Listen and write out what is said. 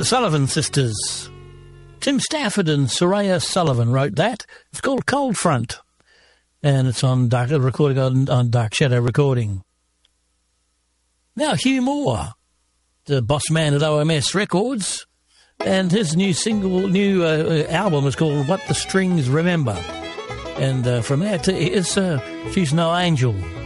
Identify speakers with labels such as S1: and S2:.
S1: The Sullivan Sisters. Tim Stafford and Soraya Sullivan wrote that. It's called Cold Front. And it's on Dark Shadow Recording. Now Hugh Moore, the boss man at OMS Records, and his new album is called What the Strings Remember. And from that is She's No Angel.